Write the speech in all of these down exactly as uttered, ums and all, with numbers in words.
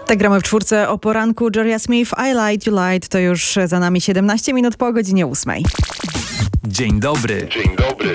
Tak gramy w czwórce o poranku. Jorja Smith, I Lied, You Lied. To już za nami siedemnaście minut po godzinie ósmej. Dzień dobry. Dzień dobry.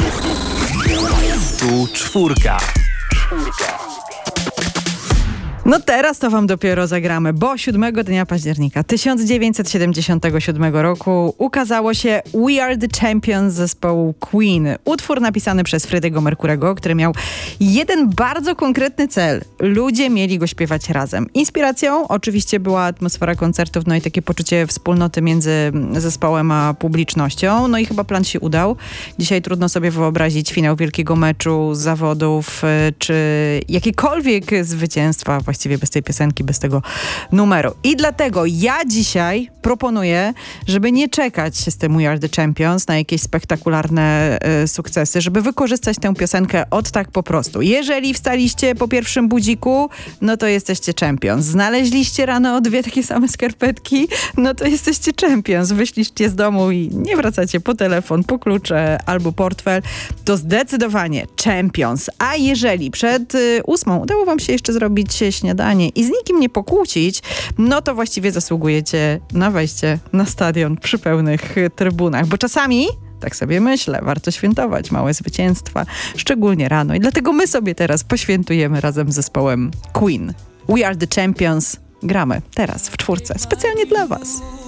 Tu czwórka. Czwórka. No teraz to wam dopiero zagramy, bo siódmego dnia października tysiąc dziewięćset siedemdziesiątego siódmego roku ukazało się We Are The Champions zespołu Queen. Utwór napisany przez Freddie'ego Mercurego, który miał jeden bardzo konkretny cel. Ludzie mieli go śpiewać razem. Inspiracją oczywiście była atmosfera koncertów, no i takie poczucie wspólnoty między zespołem a publicznością. No i chyba plan się udał. Dzisiaj trudno sobie wyobrazić finał wielkiego meczu, zawodów, czy jakiekolwiek zwycięstwa właściwie bez tej piosenki, bez tego numeru. I dlatego ja dzisiaj proponuję, żeby nie czekać z tym We Are The Champions na jakieś spektakularne y, sukcesy, żeby wykorzystać tę piosenkę od tak po prostu. Jeżeli wstaliście po pierwszym budziku, no to jesteście champions. Znaleźliście rano dwie takie same skarpetki, no to jesteście champions. Wyszliście z domu i nie wracacie po telefon, po klucze albo portfel, to zdecydowanie champions. A jeżeli przed y, ósmą udało wam się jeszcze zrobić śniadanie i z nikim nie pokłócić, no to właściwie zasługujecie na wejście na stadion przy pełnych trybunach. Bo czasami, tak sobie myślę, warto świętować małe zwycięstwa, szczególnie rano. I dlatego my sobie teraz poświętujemy razem z zespołem Queen. We Are The Champions. Gramy teraz w czwórce. Specjalnie dla was.